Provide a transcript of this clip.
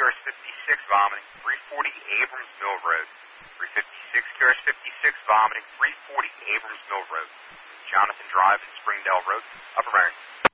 QRS-56 vomiting, 340 Abrams Mill Road. 356 QRS-56 vomiting, 340 Abrams Mill Road. Jonathan Drive and Springdale Road, Upper Marion.